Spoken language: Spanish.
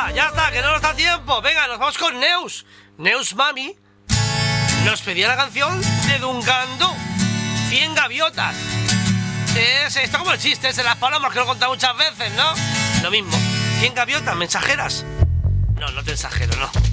está, que no nos da tiempo. Venga, nos vamos con Neus. Neus Mami nos pedía la canción de Dungandú, 100 gaviotas. Es esto como el chiste ese de las palomas que lo he contado muchas veces, ¿no? Lo mismo, 100 gaviotas mensajeras. No te exagero, no.